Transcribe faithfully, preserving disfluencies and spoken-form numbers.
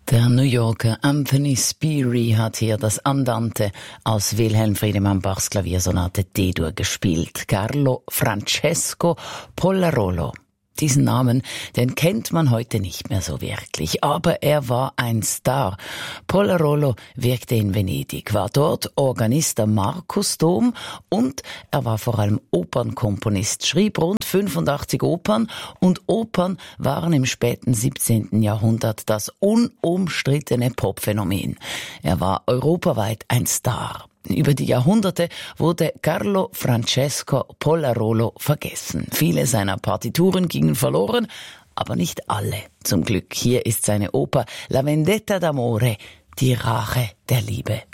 Der New Yorker Anthony Spiri hat hier das Andante aus Wilhelm Friedemann Bachs Klaviersonate D-Dur gespielt. Carlo Francesco Polarolo. Diesen Namen, den kennt man heute nicht mehr so wirklich, aber er war ein Star. Polarolo wirkte in Venedig, war dort Organist am Markusdom und er war vor allem Opernkomponist, schrieb rund fünfundachtzig Opern und Opern waren im späten siebzehnten Jahrhundert das unumstrittene Popphänomen. Er war europaweit ein Star. Über die Jahrhunderte wurde Carlo Francesco Polarolo vergessen. Viele seiner Partituren gingen verloren, aber nicht alle. Zum Glück, hier ist seine Oper La Vendetta d'Amore, die Rache der Liebe.